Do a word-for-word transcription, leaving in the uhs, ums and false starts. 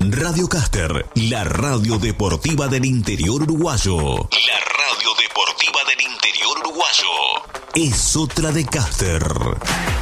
Radio Caster, la radio deportiva del interior uruguayo. La radio deportiva del interior uruguayo. Es otra de Caster.